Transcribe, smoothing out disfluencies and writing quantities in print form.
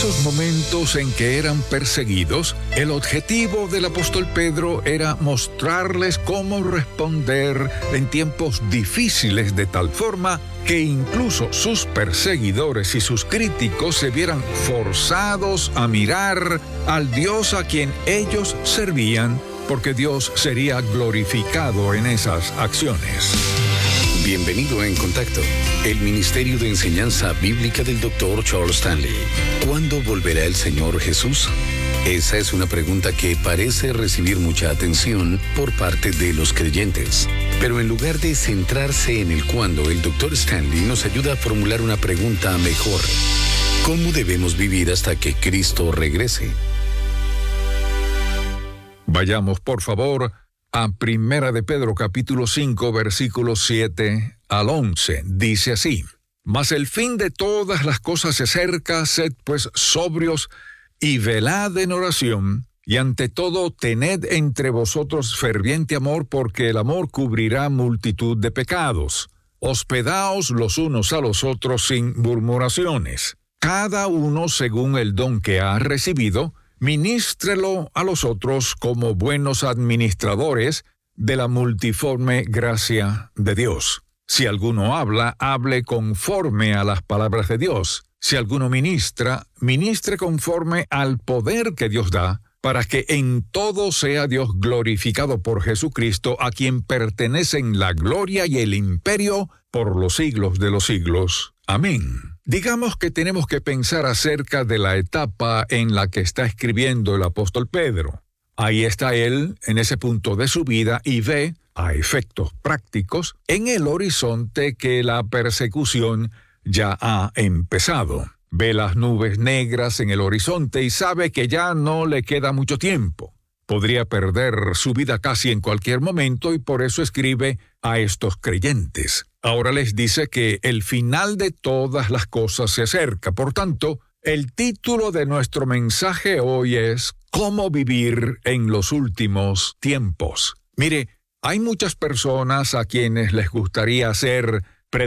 esos momentos en que eran perseguidos, el objetivo del apóstol Pedro era mostrarles cómo responder en tiempos difíciles de tal forma que incluso sus perseguidores y sus críticos se vieran forzados a mirar al Dios a quien ellos servían, porque Dios sería glorificado en esas acciones. Bienvenido a En Contacto, el Ministerio de Enseñanza Bíblica del Dr. Charles Stanley. ¿Cuándo volverá el Señor Jesús? Esa es una pregunta que parece recibir mucha atención por parte de los creyentes. Pero en lugar de centrarse en el cuándo, el Dr. Stanley nos ayuda a formular una pregunta mejor. ¿Cómo debemos vivir hasta que Cristo regrese? Vayamos, por favor, a Primera de Pedro capítulo 5, versículos 7 al 11. Dice así: Mas el fin de todas las cosas se acerca, sed pues sobrios y velad en oración, y ante todo tened entre vosotros ferviente amor, porque el amor cubrirá multitud de pecados. Hospedaos los unos a los otros sin murmuraciones. Cada uno según el don que ha recibido, ministrelo a los otros como buenos administradores de la multiforme gracia de Dios. Si alguno habla, hable conforme a las palabras de Dios. Si alguno ministra, ministre conforme al poder que Dios da, para que en todo sea Dios glorificado por Jesucristo, a quien pertenecen la gloria y el imperio por los siglos de los siglos. Amén. Digamos que tenemos que pensar acerca de la etapa en la que está escribiendo el apóstol Pedro. Ahí está él, en ese punto de su vida, y ve, a efectos prácticos, en el horizonte que la persecución ya ha empezado. Ve las nubes negras en el horizonte y sabe que ya no le queda mucho tiempo. Podría perder su vida casi en cualquier momento y por eso escribe a estos creyentes. Ahora les dice que el final de todas las cosas se acerca. Por tanto, el título de nuestro mensaje hoy es ¿Cómo vivir en los últimos tiempos? Mire, hay muchas personas a quienes les gustaría ser